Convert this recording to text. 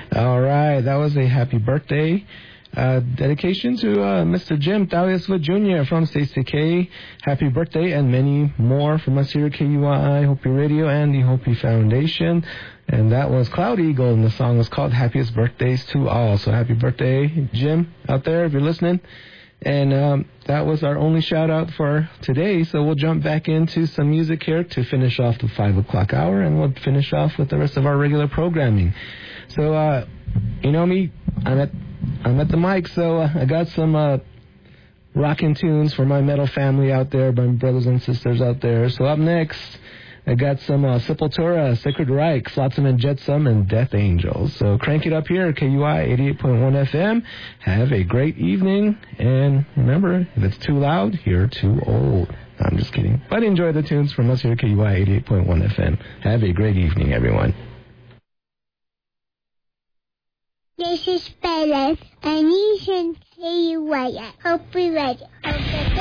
All right, that was a happy birthday dedication to Mr. Jim Tawiaswa Jr. from Stacey K. Happy birthday and many more from us here at KUI, Hopi Radio, and the Hopi Foundation. And that was Cloud Eagle, and the song was called Happiest Birthdays to All. So happy birthday, Jim, out there, if you're listening. And that was our only shout-out for today, so we'll jump back into some music here to finish off the 5 o'clock hour, and we'll finish off with the rest of our regular programming. So, you know me, I'm at the mic, so I got some rockin' tunes for my metal family out there, my brothers and sisters out there. So up next, I got some Sepultura, Sacred Reich, Flotsam and Jetsam, and Death Angels. So crank it up here, KUI 88.1 FM. Have a great evening, and remember, if it's too loud, you're too old. I'm just kidding. But enjoy the tunes from us here at KUI 88.1 FM. Have a great evening, everyone. This is Bella, and you should KUI. Hope we ready.